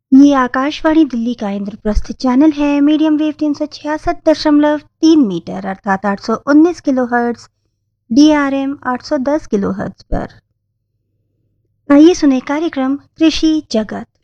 ये आकाशवाणी दिल्ली का इंद्रप्रस्थ चैनल है। मीडियम वेव 366.3 मीटर अर्थात 819 किलोहर्ट्ज, DRM 810 किलोहर्ट्ज पर। आइए सुने कार्यक्रम कृषि जगत।